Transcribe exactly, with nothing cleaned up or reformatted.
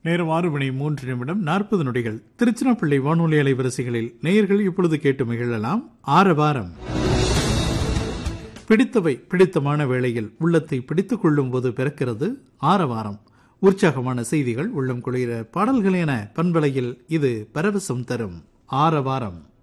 நேரம் ஆறு மணி மூன்று நிமிடம் நாற்பது நொடிகள். திருச்சிராப்பள்ளி வானொலி அலைவரிசைகளில் நேயர்கள் இப்பொழுது கேட்டு மகிழலாம். ஆரவாரம். பிடித்தவை பிடித்தமான வேளையில் உள்ளத்தை பிடித்துக் கொள்ளும் போது பிறக்கிறது ஆரவாரம். உற்சாகமான செய்திகள், உள்ளம் குளிர பாடல்கள் என பண்பலையில் இது பரவசம் தரும் ஆரவாரம்.